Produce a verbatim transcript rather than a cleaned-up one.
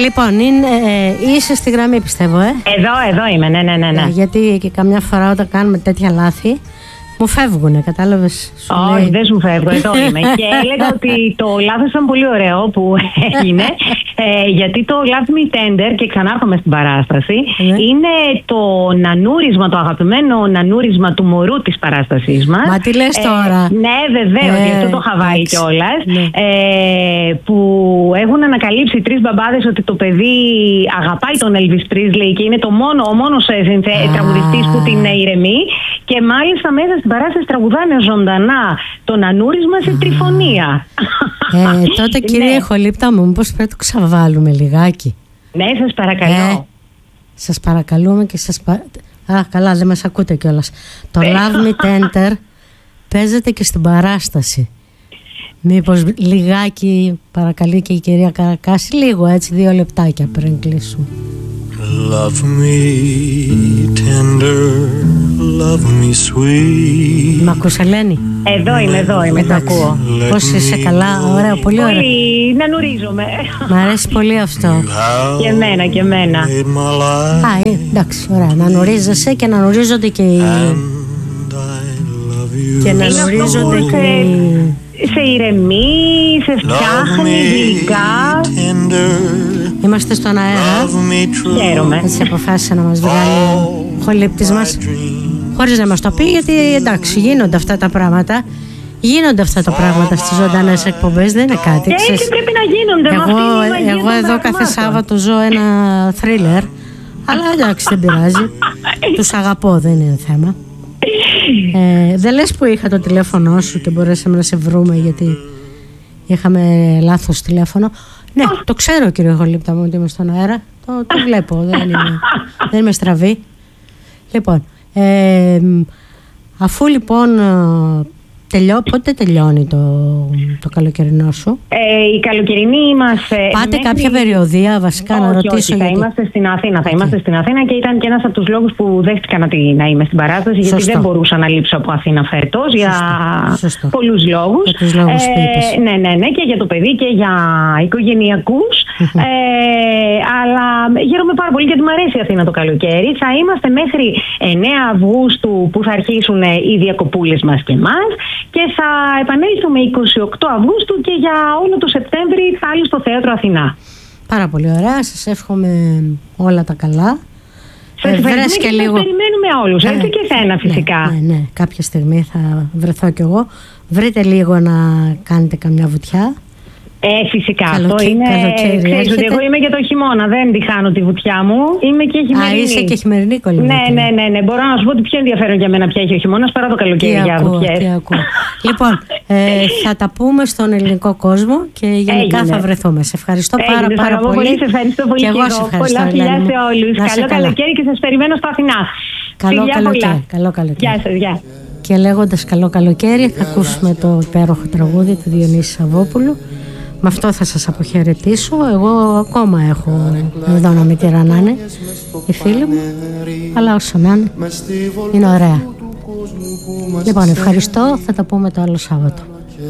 Λοιπόν, είναι, ε, είσαι στη γραμμή, πιστεύω, ε. Εδώ, εδώ είμαι, ναι, ναι, ναι, ναι. Ε, γιατί και καμιά φορά όταν κάνουμε τέτοια λάθη, μου φεύγουνε, κατάλαβες? Όχι, λέει... δεν σου φεύγω, εδώ είμαι. Και έλεγα ότι το λάθος ήταν πολύ ωραίο που έγινε, ε, γιατί το Love Me Tender, και ξανάρχομαι στην παράσταση, mm. είναι το νανούρισμα, το αγαπημένο νανούρισμα του μωρού της παράστασής μας. Μα τι λες τώρα? Ε, ναι, βεβαίως, ε, γι' αυτό το Χαβάη κιόλας. Ναι. Ε, που έχουν ανακαλύψει τρεις μπαμπάδες ότι το παιδί αγαπάει τον Elvis Presley και είναι το μόνο, ο μόνος ah. τραγουδιστής που την ηρεμεί. Και μάλιστα μέσα στην παράσταση τραγουδάνε ζωντανά το νανούρισμα σε τριφωνία. Ε, τότε κύριε ναι. Χολύπτα μου, μήπως πρέπει να το ξαβάλουμε λιγάκι? Ναι, σας παρακαλώ. Ε, σας παρακαλούμε και σας πα... Α, καλά, δεν μας ακούτε κιόλας. Το Love Me Tender παίζεται και στην παράσταση. Μήπως λιγάκι παρακαλεί και η κυρία Καρακάση, λίγο έτσι, δύο λεπτάκια πριν κλείσουμε. Love me tender, love me sweet. Μ' ακούς, Ελένη? Εδώ είμαι, εδώ είμαι, το ακούω. Πώς είσαι? Καλά, ωραία, πολύ ωραία. Πολύ, να νουρίζομαι. Μ' αρέσει πολύ αυτό. Και εμένα, και εμένα. Α, ε, εντάξει, ωραία, να νουρίζεσαι και να νουρίζονται και οι... Και να νουρίζονται και οι... Σε ηρεμεί, σε φτιάχνει γλυκά. Είμαστε στον αέρα. Χαίρομαι. Έτσι αποφάσισε να μας βγάλει ο χολύπτης μας, χωρίς να μας το πει, γιατί εντάξει, γίνονται αυτά τα πράγματα. Γίνονται αυτά τα πράγματα στις ζωντανές εκπομπές, δεν είναι κάτι. Και έτσι πρέπει να γίνονται. Εγώ, εγώ εδώ κάθε Σάββατο ζω ένα θρίλερ, αλλά εντάξει, δεν πειράζει. Τους αγαπώ, δεν είναι θέμα. Ε, δεν λες που είχα το τηλέφωνο σου και μπορέσαμε να σε βρούμε γιατί είχαμε λάθος τηλέφωνο? Ναι, το ξέρω κύριε Χολύπτα μου ότι είμαι στον αέρα. Το, το βλέπω, δεν είμαι, δεν είμαι στραβή. Λοιπόν, ε, αφού λοιπόν τελειώ, πότε τελειώνει το, το καλοκαιρινό σου? Ε, η καλοκαιρινή μας... Πάτε μέχρι... κάποια περιοδία βασικά? Όχι, να ρωτήσω όχι, θα γιατί... είμαστε στην Αθήνα. Θα okay. είμαστε στην Αθήνα και ήταν και ένας από τους λόγους που δέχτηκα να, να είμαι στην παράσταση. Σωστό. Γιατί δεν μπορούσα να λείψω από Αθήνα φέτος για Σωστό. πολλούς λόγους. Για τους λόγους που είπες. Ε, ναι, ναι, ναι, και για το παιδί και για οικογενειακούς. ε, αλλά χαίρομαι πάρα πολύ γιατί μου αρέσει η Αθήνα το καλοκαίρι. Θα είμαστε μέχρι εννέα Αυγούστου που θα αρχίσουν οι διακοπούλες μας και εμάς. Και θα επανέλθουμε είκοσι οκτώ Αυγούστου και για όλο το Σεπτέμβρη πάλι στο Θέατρο Αθηνά. Πάρα πολύ ωραία. Σας εύχομαι όλα τα καλά. Σας ευχαριστούμε και, και λίγο... σας περιμένουμε όλους. Έτσι και εσένα φυσικά. Ναι, ναι, ναι. Κάποια στιγμή θα βρεθώ κι εγώ. Βρείτε λίγο να κάνετε καμιά βουτιά. Ε, φυσικά. Καλοκαίρι, αυτό είναι. Ξέρεις ότι εγώ είμαι για το χειμώνα. Δεν τη χάνω τη βουτιά μου. Είμαι και χειμερινή. Α, είσαι και χειμερινή κολλή. Ναι, ναι, ναι, ναι. Μπορώ να σου πω ότι πιο ενδιαφέρον για μένα πια έχει ο χειμώνας παρά το καλοκαίρι για βουτιές. Λοιπόν, ε, θα τα πούμε στον ελληνικό κόσμο και γενικά Έγινε. θα βρεθούμε. Σε ευχαριστώ Έγινε. πάρα, πάρα πολύ. πολύ. Σε ευχαριστώ πολύ. Και εγώ σε ευχαριστώ. Πολλά φιλιά σε όλους. Καλό καλά. καλοκαίρι και σας περιμένω στο Αθηνά. Καλό καλοκαίρι. Καλό καλοκαίρι. Γεια σας, γεια. Και λέγοντας καλό καλοκαίρι, θα ακούσουμε το υπέροχο τραγούδι του Διονύση Σαββόπουλου. Με αυτό θα σας αποχαιρετήσω. Εγώ ακόμα έχω εδώ να μην τυραννάνε οι φίλοι μου, αλλά όσο να είναι, είναι ωραία. Λοιπόν, ευχαριστώ. Θα τα πούμε το άλλο Σάββατο.